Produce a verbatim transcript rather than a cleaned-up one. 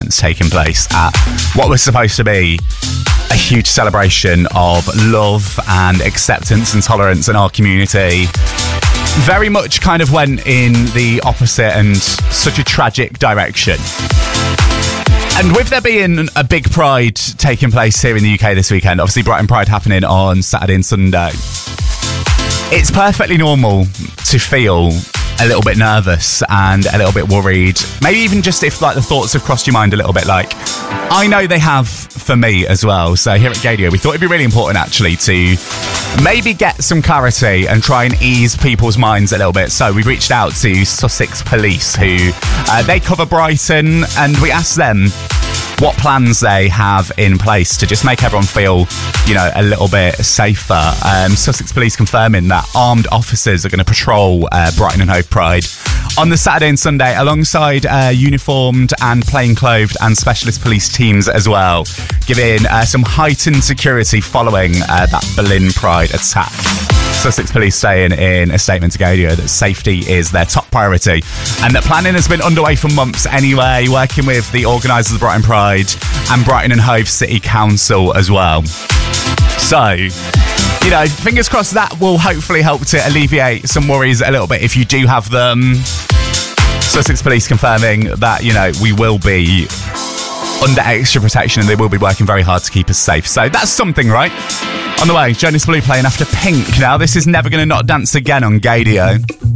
events taking place at what was supposed to be a huge celebration of love and acceptance and tolerance in our community. Very much kind of went in the opposite and such a tragic direction. And with there being a big Pride taking place here in the U K this weekend, obviously Brighton Pride happening on Saturday and Sunday, it's perfectly normal to feel a little bit nervous and a little bit worried. Maybe even just if like the thoughts have crossed your mind a little bit, like I know they have for me as well. So here at Gaydio, we thought it'd be really important actually to maybe get some clarity and try and ease people's minds a little bit. So we reached out to Sussex Police, who uh, they cover Brighton, and we asked them what plans they have in place to just make everyone feel, you know, a little bit safer. Um, Sussex Police confirming that armed officers are going to patrol uh, Brighton and Hove Pride on the Saturday and Sunday alongside uh, uniformed and plainclothed and specialist police teams as well, giving uh, some heightened security following uh, that Berlin Pride attack. Sussex Police saying in a statement to Gaydio that safety is their top priority and that planning has been underway for months anyway, working with the organisers of Brighton Pride and Brighton and Hove City Council as well. So, you know, fingers crossed that will hopefully help to alleviate some worries a little bit if you do have them. Sussex Police confirming that, you know, we will be under extra protection and they will be working very hard to keep us safe. So that's something, right? On the way, Jonas Blue playing after Pink now. This is Never Gonna Not Dance Again on Gaydio.